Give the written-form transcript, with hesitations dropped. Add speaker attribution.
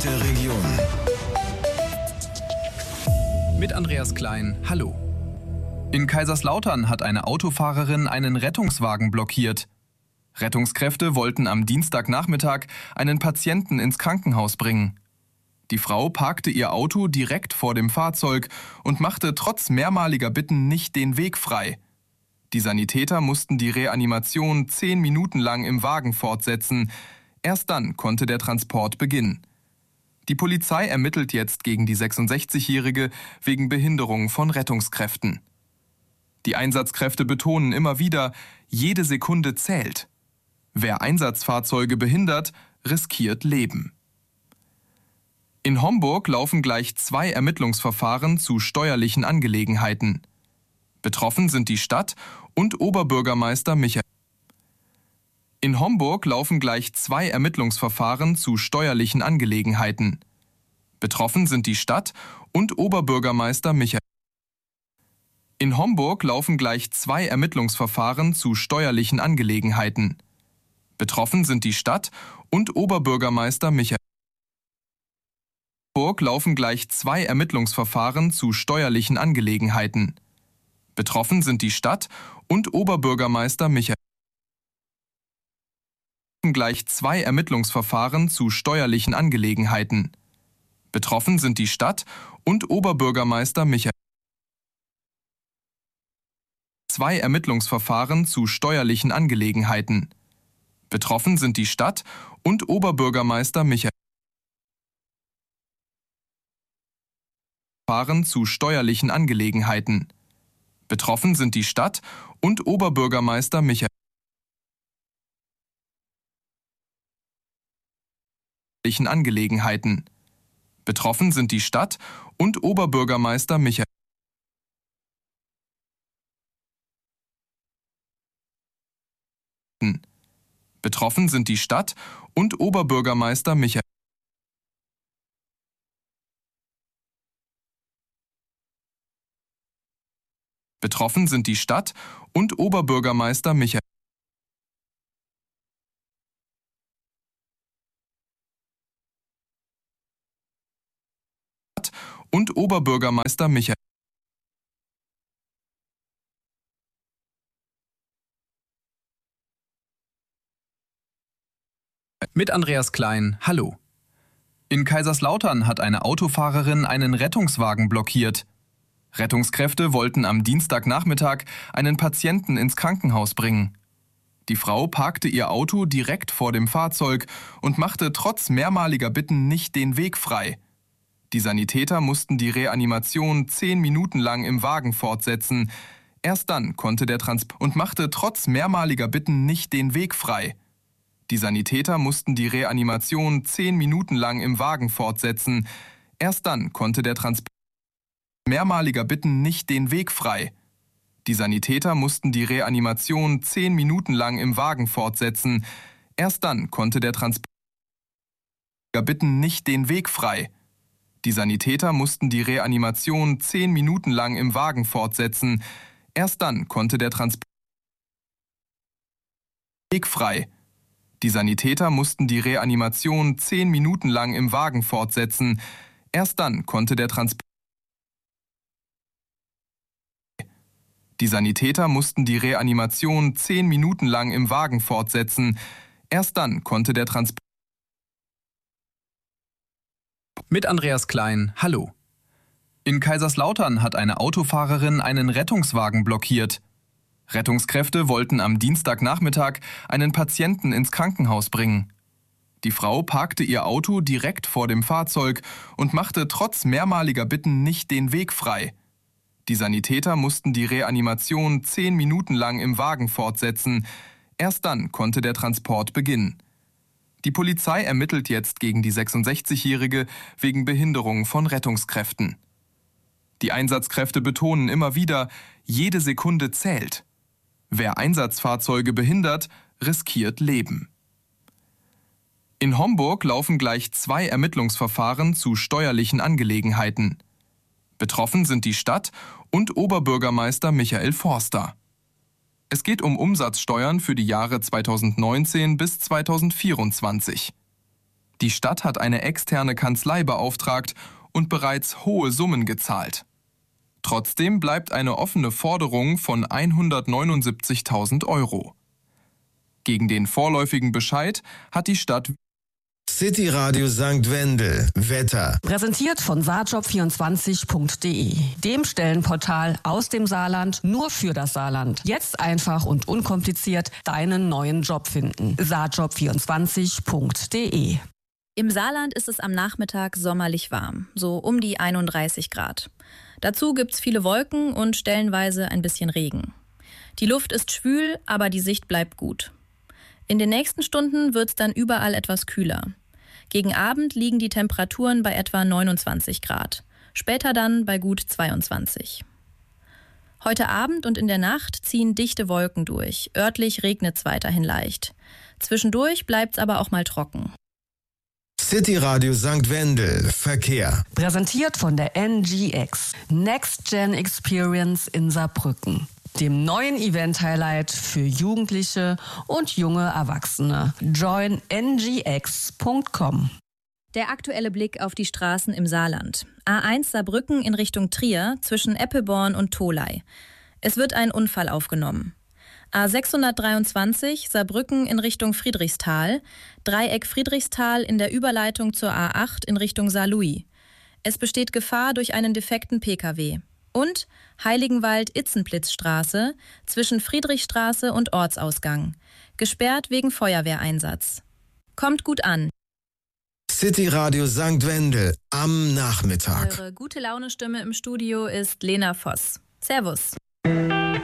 Speaker 1: Der Region.
Speaker 2: Mit Andreas Klein, hallo. In Kaiserslautern hat eine Autofahrerin einen Rettungswagen blockiert. Rettungskräfte wollten am Dienstagnachmittag einen Patienten ins Krankenhaus bringen. Die Frau parkte ihr Auto direkt vor dem Fahrzeug und machte trotz mehrmaliger Bitten nicht den Weg frei. Die Sanitäter mussten die Reanimation 10 Minuten lang im Wagen fortsetzen. Erst dann konnte der Transport beginnen. Die Polizei ermittelt jetzt gegen die 66-Jährige wegen Behinderung von Rettungskräften. Die Einsatzkräfte betonen immer wieder, jede Sekunde zählt. Wer Einsatzfahrzeuge behindert, riskiert Leben. In Homburg laufen gleich 2 Ermittlungsverfahren zu steuerlichen Angelegenheiten. Betroffen sind die Stadt und Oberbürgermeister Michael. In Homburg laufen gleich 2 Ermittlungsverfahren zu steuerlichen Angelegenheiten. Betroffen sind die Stadt und Oberbürgermeister Michael. In Homburg laufen gleich 2 Ermittlungsverfahren zu steuerlichen Angelegenheiten. Betroffen sind die Stadt und Oberbürgermeister Michael. In Homburg laufen gleich 2 Ermittlungsverfahren zu steuerlichen Angelegenheiten. Betroffen sind die Stadt und Oberbürgermeister Michael. Gleich 2 Ermittlungsverfahren zu steuerlichen Angelegenheiten. Betroffen sind die Stadt und Oberbürgermeister Michael. 2 Ermittlungsverfahren zu steuerlichen Angelegenheiten. Betroffen sind die Stadt und Oberbürgermeister Michael. Verfahren zu steuerlichen Angelegenheiten. Betroffen sind die Stadt und Oberbürgermeister Michael. Angelegenheiten. Betroffen sind die Stadt und Oberbürgermeister Michael. Betroffen sind die Stadt und Oberbürgermeister Michael. Betroffen sind die Stadt und Oberbürgermeister Michael. Und Oberbürgermeister Michael. Mit Andreas Klein, hallo. In Kaiserslautern hat eine Autofahrerin einen Rettungswagen blockiert. Rettungskräfte wollten am Dienstagnachmittag einen Patienten ins Krankenhaus bringen. Die Frau parkte ihr Auto direkt vor dem Fahrzeug und machte trotz mehrmaliger Bitten nicht den Weg frei. Die Sanitäter mussten die Reanimation 10 Minuten lang im Wagen fortsetzen. Erst dann konnte der Transport und machte trotz mehrmaliger Bitten nicht den Weg frei. Die Sanitäter mussten die Reanimation 10 Minuten lang im Wagen fortsetzen. Erst dann konnte der Transport mehrmaliger Bitten nicht den Weg frei. Die Sanitäter mussten die Reanimation 10 Minuten lang im Wagen fortsetzen. Erst dann konnte der Transport Bitten nicht den Weg frei. Die Sanitäter mussten die Reanimation 10 Minuten lang im Wagen fortsetzen. Erst dann konnte der Transport Weg frei. Die Sanitäter mussten die Reanimation 10 Minuten lang im Wagen fortsetzen. Erst dann konnte der Transport Die Sanitäter mussten die Reanimation 10 Minuten lang im Wagen fortsetzen. Erst dann konnte der Transport Mit Andreas Klein, hallo. In Kaiserslautern hat eine Autofahrerin einen Rettungswagen blockiert. Rettungskräfte wollten am Dienstagnachmittag einen Patienten ins Krankenhaus bringen. Die Frau parkte ihr Auto direkt vor dem Fahrzeug und machte trotz mehrmaliger Bitten nicht den Weg frei. Die Sanitäter mussten die Reanimation 10 Minuten lang im Wagen fortsetzen. Erst dann konnte der Transport beginnen. Die Polizei ermittelt jetzt gegen die 66-Jährige wegen Behinderung von Rettungskräften. Die Einsatzkräfte betonen immer wieder, jede Sekunde zählt. Wer Einsatzfahrzeuge behindert, riskiert Leben. In Homburg laufen gleich 2 Ermittlungsverfahren zu steuerlichen Angelegenheiten. Betroffen sind die Stadt und Oberbürgermeister Michael Forster. Es geht um Umsatzsteuern für die Jahre 2019 bis 2024. Die Stadt hat eine externe Kanzlei beauftragt und bereits hohe Summen gezahlt. Trotzdem bleibt eine offene Forderung von 179.000 Euro. Gegen den vorläufigen Bescheid hat die Stadt
Speaker 1: City Radio St. Wendel. Wetter.
Speaker 3: Präsentiert von saarjob24.de, dem Stellenportal aus dem Saarland nur für das Saarland. Jetzt einfach und unkompliziert deinen neuen Job finden. saarjob24.de.
Speaker 4: Im Saarland ist es am Nachmittag sommerlich warm, so um die 31 Grad. Dazu gibt's viele Wolken und stellenweise ein bisschen Regen. Die Luft ist schwül, aber die Sicht bleibt gut. In den nächsten Stunden wird's dann überall etwas kühler. Gegen Abend liegen die Temperaturen bei etwa 29 Grad, später dann bei gut 22. Heute Abend und in der Nacht ziehen dichte Wolken durch, örtlich regnet's weiterhin leicht. Zwischendurch bleibt's aber auch mal trocken.
Speaker 1: City Radio St. Wendel. Verkehr.
Speaker 3: Präsentiert von der NGX, Next Gen Experience in Saarbrücken, dem neuen Event-Highlight für Jugendliche und junge Erwachsene. Join ngx.com.
Speaker 4: Der aktuelle Blick auf die Straßen im Saarland. A1 Saarbrücken in Richtung Trier zwischen Eppelborn und Tholey. Es wird ein Unfall aufgenommen. A623 Saarbrücken in Richtung Friedrichsthal, Dreieck Friedrichsthal in der Überleitung zur A8 in Richtung Saarlouis. Es besteht Gefahr durch einen defekten Pkw. Und Heiligenwald-Itzenplitzstraße zwischen Friedrichstraße und Ortsausgang. Gesperrt wegen Feuerwehreinsatz. Kommt gut an.
Speaker 1: City Radio St. Wendel am Nachmittag.
Speaker 4: Eure gute Laune-Stimme im Studio ist Lena Voss. Servus.